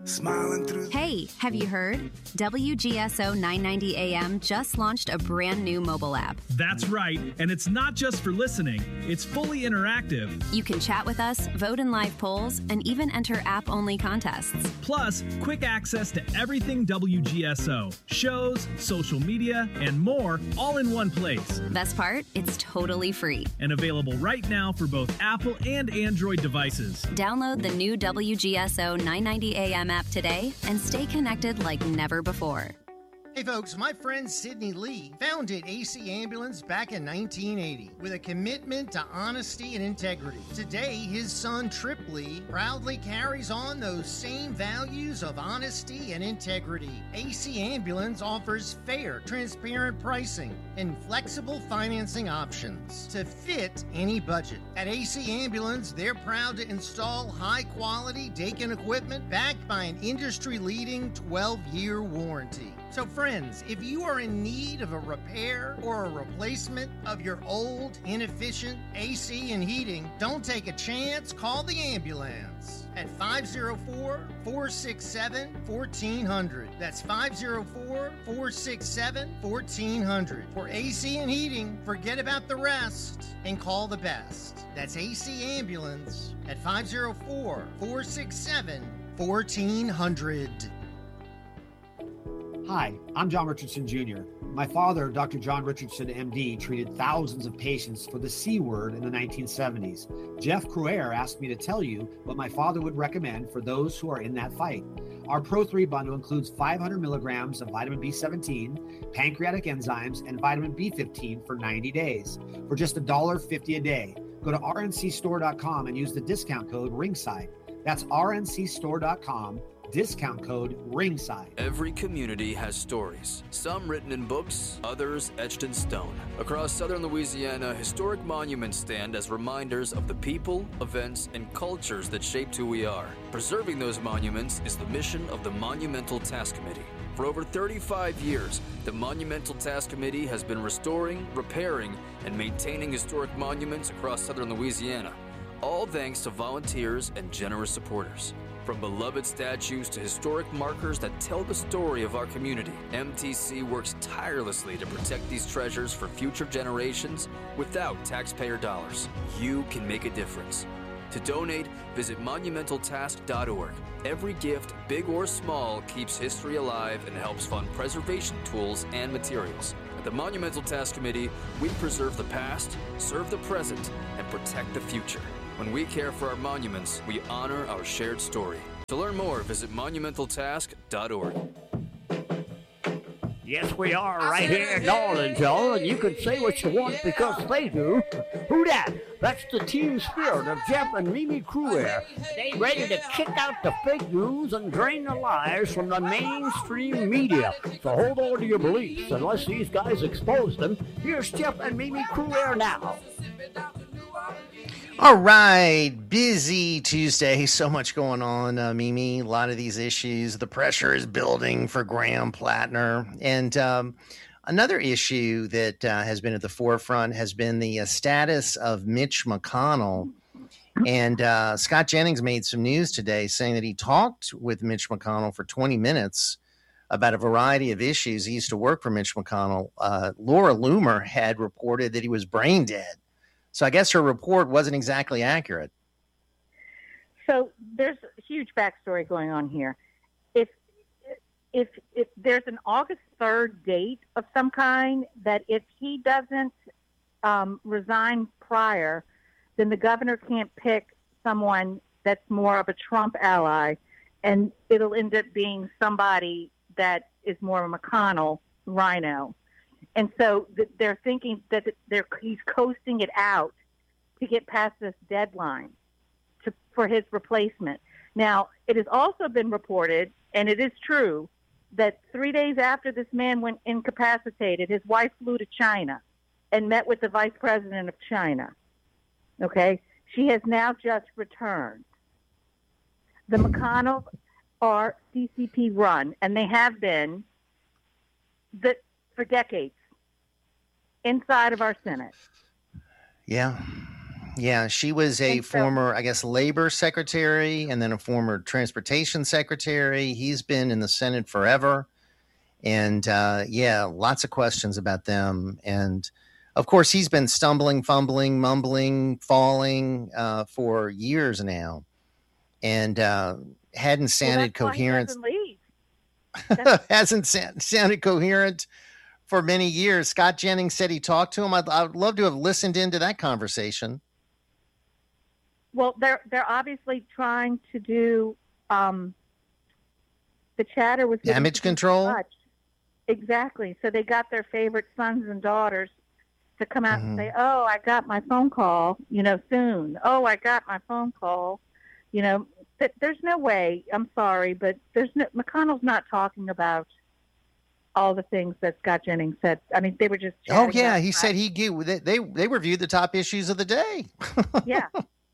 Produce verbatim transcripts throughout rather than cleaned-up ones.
Smiling through. Hey, have you heard? W G S O nine ninety A M just launched a brand new mobile app. That's right, and it's not just for listening. It's fully interactive. You can chat with us, vote in live polls, and even enter app-only contests. Plus, quick access to everything W G S O. Shows, social media, and more, all in one place. Best part? It's totally free. And available right now for both Apple and Android devices. Download the new W G S O nine ninety A M app today and stay connected like never before. Hey folks, my friend Sidney Lee founded A C Ambulance back in nineteen eighty with a commitment to honesty and integrity. Today, his son Trip Lee proudly carries on those same values of honesty and integrity. A C Ambulance offers fair, transparent pricing and flexible financing options to fit any budget. At A C Ambulance, they're proud to install high-quality Daikin equipment backed by an industry-leading twelve-year warranty. So friends, if you are in need of a repair or a replacement of your old, inefficient A C and heating, don't take a chance. Call the ambulance at five oh four, four six seven, one four zero zero. That's five oh four, four six seven, one four zero zero. For A C and heating, forget about the rest and call the best. That's A C Ambulance at five oh four, four six seven, one four zero zero. Hi, I'm John Richardson Junior My father, Doctor John Richardson, M D, treated thousands of patients for the C word in the nineteen seventies. Jeff Cruer asked me to tell you what my father would recommend for those who are in that fight. Our Pro three bundle includes five hundred milligrams of vitamin B seventeen, pancreatic enzymes, and vitamin B fifteen for ninety days for just one dollar fifty a day. Go to R N C store dot com and use the discount code RINGSIDE. That's R N C store dot com. Discount code RINGSIDE. Every community has stories, some written in books, others etched in stone. Across southern Louisiana, historic monuments stand as reminders of the people, events, and cultures that shaped who we are. Preserving those monuments is the mission of the Monumental Task Committee. For over thirty-five years, the Monumental Task Committee has been restoring, repairing, and maintaining historic monuments across southern Louisiana, all thanks to volunteers and generous supporters. From beloved statues to historic markers that tell the story of our community, M T C works tirelessly to protect these treasures for future generations without taxpayer dollars. You can make a difference. To donate, visit monumental task dot org. Every gift, big or small, keeps history alive and helps fund preservation tools and materials. At the Monumental Task Committee, we preserve the past, serve the present, and protect the future. When we care for our monuments, we honor our shared story. To learn more, visit monumental task dot org. Yes, we are right here in New Orleans, y'all, and you can say what you want because they do. Who dat? That's the team spirit of Jeff and Mimi Cruer. They ready to kick out the fake news and drain the lies from the mainstream media. So hold on to your beliefs unless these guys expose them. Here's Jeff and Mimi Cruer now. All right, busy Tuesday. So much going on, uh, Mimi. A lot of these issues. The pressure is building for Graham Plattner. And um, another issue that uh, has been at the forefront has been the uh, status of Mitch McConnell. And uh, Scott Jennings made some news today saying that he talked with Mitch McConnell for twenty minutes about a variety of issues. He used to work for Mitch McConnell. Uh, Laura Loomer had reported that he was brain dead. So I guess her report wasn't exactly accurate. So there's a huge backstory going on here. If if if there's an August third date of some kind, that if he doesn't um, resign prior, then the governor can't pick someone that's more of a Trump ally, and it'll end up being somebody that is more of a McConnell rhino. And so th- they're thinking that they're, he's coasting it out to get past this deadline to, for his replacement. Now, it has also been reported, and it is true, that three days after this man went incapacitated, his wife flew to China and met with the vice president of China. Okay? She has now just returned. The McConnells are C C P run, and they have been the, for decades. Inside of our Senate. Yeah. Yeah, she was a And so, former, I guess, labor secretary and then a former transportation secretary. He's been in the Senate forever. And uh, yeah, lots of questions about them. And of course, he's been stumbling, fumbling, mumbling, falling uh, for years now, and uh, hadn't well, sounded that's why he coherent. doesn't leave. That's, hasn't sa- sounded coherent for many years. Scott Jennings said he talked to him. I'd, I'd love to have listened into that conversation. well, they're they're obviously trying to do um, the chatter was getting Damage to be too control? much. Exactly. So they got their favorite sons and daughters to come out Mhm. and say, "Oh, I got my phone call, you know, soon. Oh, I got my phone call." You know, th- there's no way. I'm sorry, but there's no McConnell's not talking about all the things that Scott Jennings said. I mean, they were just Oh chatting yeah, about he that. said he gave, they, they they reviewed the top issues of the day. Yeah.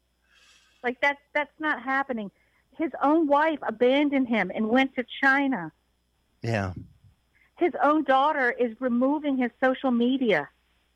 Like that's that's not happening. His own wife abandoned him and went to China. Yeah. His own daughter is removing his social media.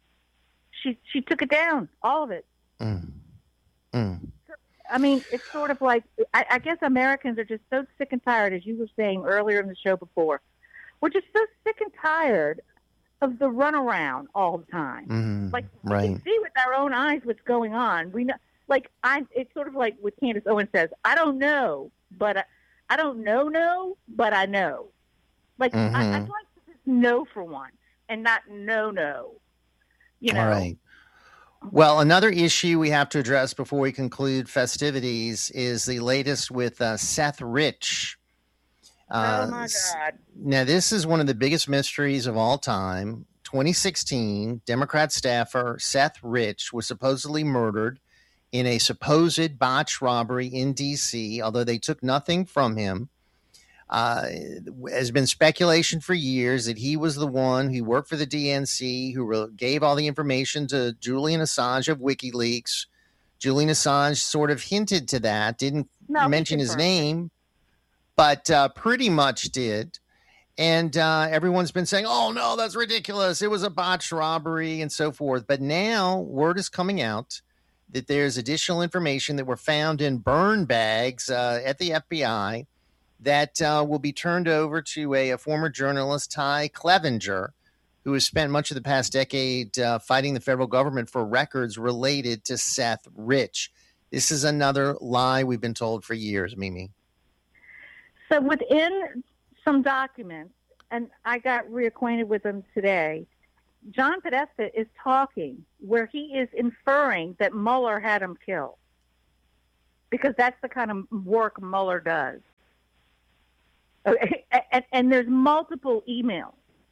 She she took it down, all of it. Mm. Mm. I mean, it's sort of like I, I guess Americans are just so sick and tired, as you were saying earlier in the show before. We're just so sick and tired of the runaround all the time. Mm. Like we Right. can see with our own eyes what's going on. We know, like I. It's sort of like what Candace Owens says. I don't know, but I, I don't know, no, but I know. Like I, I'd Mhm. like to just know for once and not no, no. You know. All right. Well, another issue we have to address before we conclude festivities is the latest with uh, Seth Rich. Uh, oh my s- God. Now, this is one of the biggest mysteries of all time. twenty sixteen, Democrat staffer Seth Rich was supposedly murdered in a supposed botched robbery in D C, although they took nothing from him. Uh, has been speculation for years that he was the one who worked for the D N C, who re- gave all the information to Julian Assange of WikiLeaks. Julian Assange sort of hinted to that, didn't No, he mention his confirmed it. name, but uh, pretty much did. And uh, everyone's been saying, oh, no, that's ridiculous. It was a botched robbery and so forth. But now word is coming out that there's additional information that were found in burn bags uh, at the F B I that uh, will be turned over to a, a former journalist, Ty Clevenger, who has spent much of the past decade uh, fighting the federal government for records related to Seth Rich. This is another lie we've been told for years, Mimi. So within some documents, and I got reacquainted with them today, John Podesta is talking where he is inferring that Mueller had him killed because that's the kind of work Mueller does. Okay. And, and there's multiple emails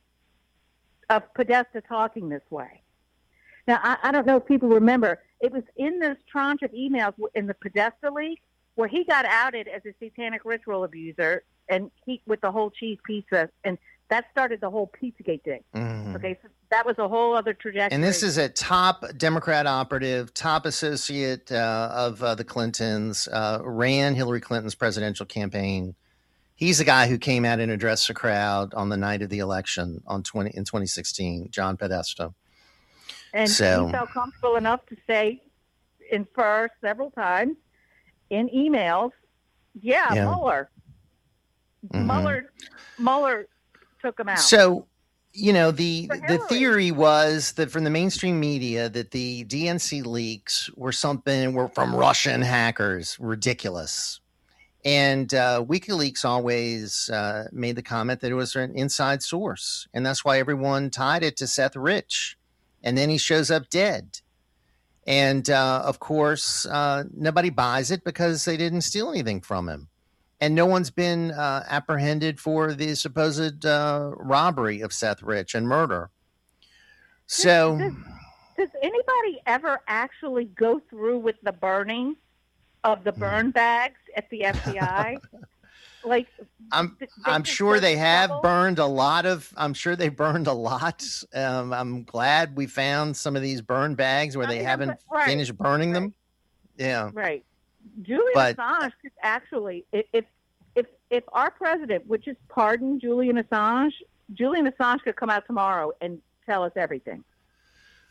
of Podesta talking this way. Now, I, I don't know if people remember, it was in this tranche of emails in the Podesta leak where he got outed as a satanic ritual abuser and he with the whole cheese pizza, and that started the whole Pizzagate thing. Mhm. Okay, so that was a whole other trajectory. And this is a top Democrat operative, top associate uh, of uh, the Clintons, uh, ran Hillary Clinton's presidential campaign. He's the guy who came out and addressed the crowd on the night of the election on twenty in twenty sixteen, John Podesta. And So- he felt comfortable enough to say, infer several times in emails, yeah, Yeah. Mueller. Mhm. Mueller, Mueller took him out. So, you know, the For the Hillary. theory was that from the mainstream media that the D N C leaks were something were from Russian hackers, ridiculous. And uh, WikiLeaks always uh, made the comment that it was an inside source, and that's why everyone tied it to Seth Rich. And then he shows up dead. And uh, of course, uh, nobody buys it because they didn't steal anything from him. And no one's been uh, apprehended for the supposed uh, robbery of Seth Rich and murder. So, Does, does anybody ever actually go through with the burning of the burn bags at the F B I? Like, I'm th- they I'm just sure go they to have trouble? burned a lot of. I'm sure they burned a lot. Um, I'm glad we found some of these burn bags where I they mean, haven't but- right, finished burning them. right. Yeah. Right. Julian But- Assange could actually, if, if if if our president would just pardon Julian Assange, Julian Assange could come out tomorrow and tell us everything.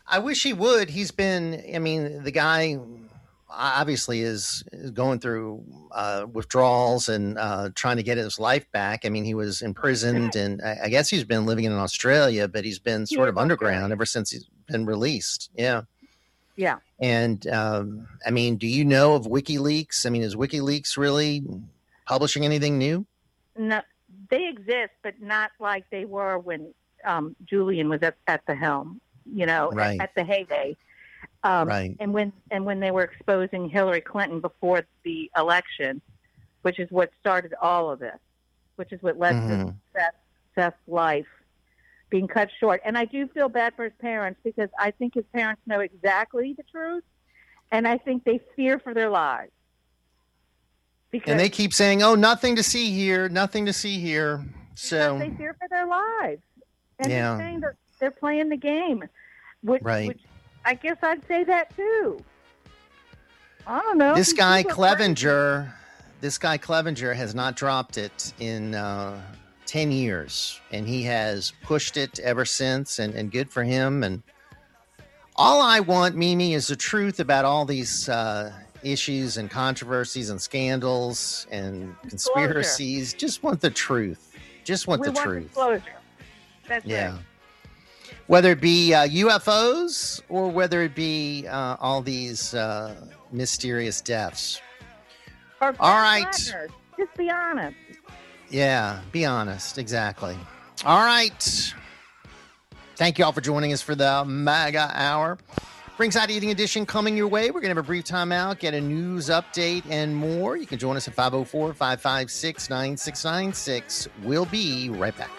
I wish he would. He's been, I mean, the guy obviously is, is going through uh, withdrawals and uh, trying to get his life back. I mean, he was imprisoned, and I, I guess he's been living in Australia, but he's been sort of underground ever since he's been released. Yeah. Yeah. And um, I mean, do you know of WikiLeaks? I mean, is WikiLeaks really publishing anything new? No, they exist, but not like they were when um, Julian was at, at the helm, you know, right. at, at the heyday. Um, right. And when and when they were exposing Hillary Clinton before the election, which is what started all of this, which is what led mm-hmm. to Seth, Seth's life being cut short. And I do feel bad for his parents because I think his parents know exactly the truth, and I think they fear for their lives. Because and they keep saying, "Oh, nothing to see here, nothing to see here." So they fear for their lives, and yeah. they're saying that they're playing the game, which, right. which I guess I'd say that too. I don't know. This guy Clevenger, this guy Clevenger has not dropped it in uh, ten years, and he has pushed it ever since, and, and good for him. And all I want, Mimi, is the truth about all these uh, issues and controversies and scandals and conspiracies. Disclosure. Just want the truth. Just want we the want truth. Disclosure. That's yeah. right. Whether it be uh, U F Os or whether it be uh, all these uh, mysterious deaths. Or all right. Partners. Just be honest. Yeah, be honest. Exactly. All right. Thank you all for joining us for the Mega Hour. Ringside Eating Edition coming your way. We're going to have a brief time out, get a news update and more. You can join us at five oh four, five five six, nine six nine six. We'll be right back.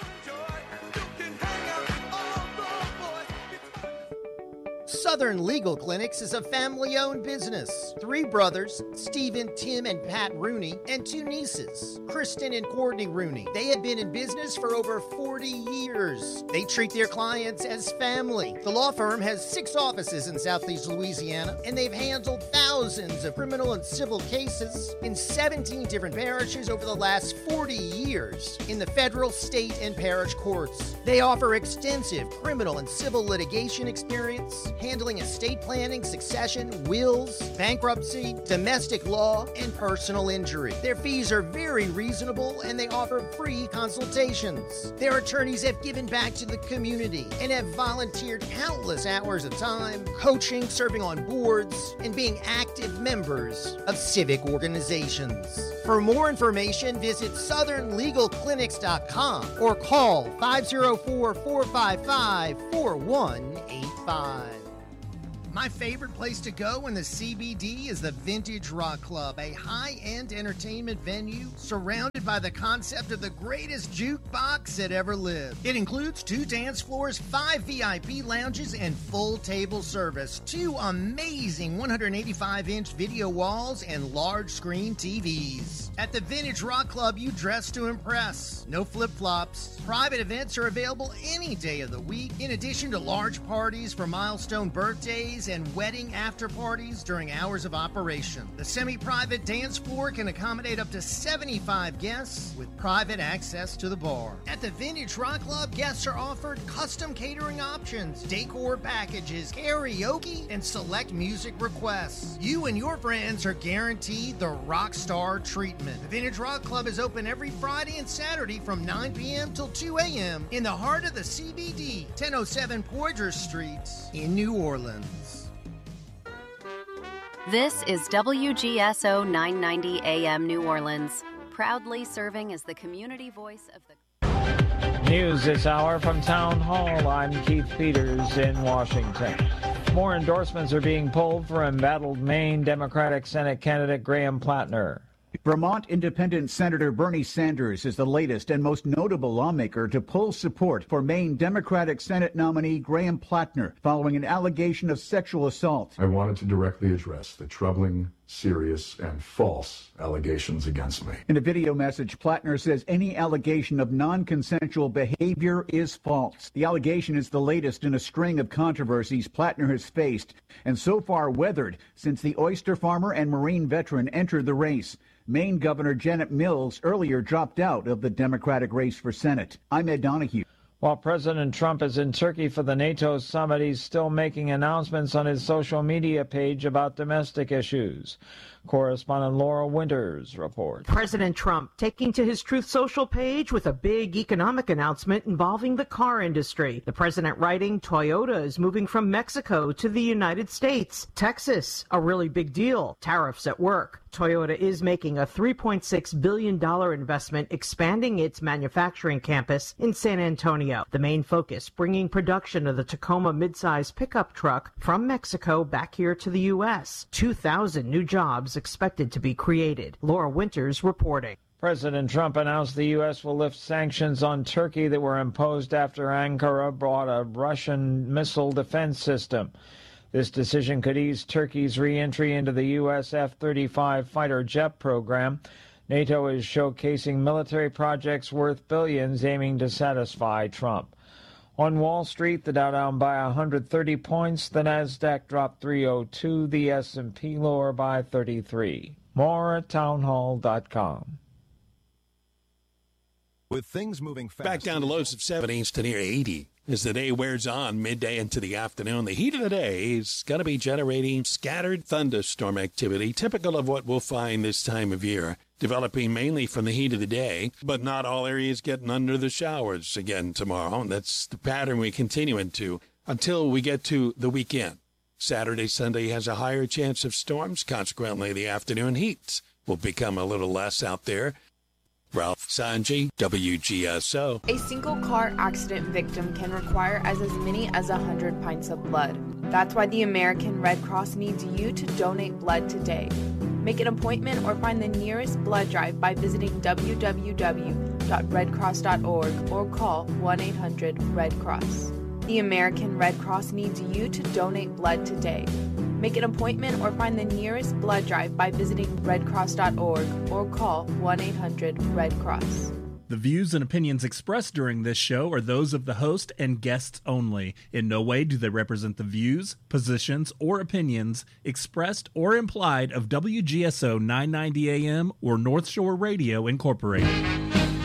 Southern Legal Clinics is a family-owned business. Three brothers, Stephen, Tim, and Pat Rooney, and two nieces, Kristen and Courtney Rooney. They have been in business for over forty years. They treat their clients as family. The law firm has six offices in Southeast Louisiana, and they've handled thousands of criminal and civil cases in seventeen different parishes over the last forty years in the federal, state, and parish courts. They offer extensive criminal and civil litigation experience, handling estate planning, succession, wills, bankruptcy, domestic law, and personal injury. Their fees are very reasonable, and they offer free consultations. Their attorneys have given back to the community and have volunteered countless hours of time, coaching, serving on boards, and being active members of civic organizations. For more information, visit southern legal clinics dot com or call five oh four, four five five, four one eight five. My favorite place to go in the C B D is the Vintage Rock Club, a high-end entertainment venue surrounded by the concept of the greatest jukebox that ever lived. It includes two dance floors, five V I P lounges, and full table service, two amazing one hundred eighty-five inch video walls, and large-screen T Vs. At the Vintage Rock Club, you dress to impress. No flip-flops. Private events are available any day of the week, in addition to large parties for milestone birthdays and wedding after parties during hours of operation. The semi-private dance floor can accommodate up to seventy-five guests with private access to the bar. At the Vintage Rock Club, guests are offered custom catering options, decor packages, karaoke, and select music requests. You and your friends are guaranteed the rock star treatment. The Vintage Rock Club is open every Friday and Saturday from nine p.m. till two a.m. in the heart of the C B D, ten oh seven Poydras Street in New Orleans. This is W G S O nine ninety A M New Orleans, proudly serving as the community voice of the... News this hour from Town Hall. I'm Keith Peters in Washington. More endorsements are being pulled for embattled Maine Democratic Senate candidate Graham Plattner. Vermont Independent Senator Bernie Sanders is the latest and most notable lawmaker to pull support for Maine Democratic Senate nominee Graham Plattner following an allegation of sexual assault. I wanted to directly address the troubling, serious, and false allegations against me. In a video message, Plattner says any allegation of non-consensual behavior is false. The allegation is the latest in a string of controversies Plattner has faced and so far weathered since the oyster farmer and Marine veteran entered the race. Maine Governor Janet Mills earlier dropped out of the Democratic race for Senate. I'm Ed Donahue. While President Trump is in Turkey for the NATO summit, he's still making announcements on his social media page about domestic issues. Correspondent Laura Winters reports. President Trump taking to his Truth Social page with a big economic announcement involving the car industry. The president writing, Toyota is moving from Mexico to the United States. Texas, a really big deal. Tariffs at work. Toyota is making a three point six billion dollars investment expanding its manufacturing campus in San Antonio. The main focus, bringing production of the Tacoma midsize pickup truck from Mexico back here to the U S two thousand new jobs expected to be created. Laura Winters reporting. President Trump announced the U S will lift sanctions on Turkey that were imposed after Ankara bought a Russian missile defense system. This decision could ease Turkey's re-entry into the U S F thirty-five fighter jet program. NATO is showcasing military projects worth billions aiming to satisfy Trump. On Wall Street, the Dow down by one hundred thirty points, the Nasdaq dropped three oh two, the S and P lower by thirty-three. More at townhall dot com. With things moving fast. Back down to lows of seventies to near eighty. As the day wears on, midday into the afternoon, the heat of the day is going to be generating scattered thunderstorm activity, typical of what we'll find this time of year, developing mainly from the heat of the day, but not all areas getting under the showers again tomorrow. And that's the pattern we continue into until we get to the weekend. Saturday, Sunday has a higher chance of storms. Consequently, the afternoon heat will become a little less out there. Ralph Sanji, W G S O. A single car accident victim can require as, as many as one hundred pints of blood. That's why the American Red Cross needs you to donate blood today. Make an appointment or find the nearest blood drive by visiting w w w dot red cross dot org or call one eight hundred red cross. The American Red Cross needs you to donate blood today. Make an appointment or find the nearest blood drive by visiting red cross dot org or call one eight hundred red cross. The views and opinions expressed during this show are those of the host and guests only. In no way do they represent the views, positions, or opinions expressed or implied of W G S O nine ninety A M or North Shore Radio Incorporated.